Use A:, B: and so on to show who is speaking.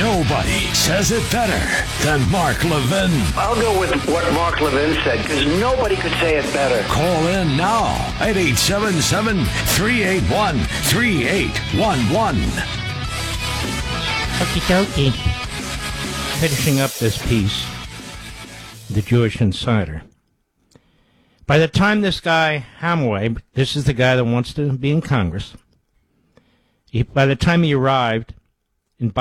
A: Nobody says it better than Mark Levin.
B: I'll go with what Mark Levin said, because nobody could say it better.
A: Call in now at 877-381-3811.
C: Okie dokie. Finishing up this piece, The Jewish Insider. By the time this guy, Hamway, this is the guy that wants to be in Congress, by the time he arrived,